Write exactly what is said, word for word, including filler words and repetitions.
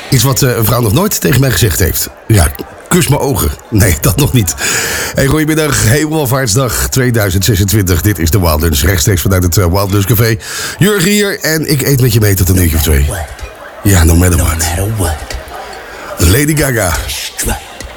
Iets wat uh, een vrouw nog nooit tegen mij gezegd heeft. Ja, kus mijn ogen. Nee, dat nog niet. Hey, goedemiddag. Hemelvaartsdag tweeduizend zesentwintig. Dit is de Wild Lunch. Rechtstreeks vanuit het uh, Wild Lunch Café. Jurgen hier en ik eet met je mee tot een uurtje of twee. Ja, no matter what. Lady Gaga.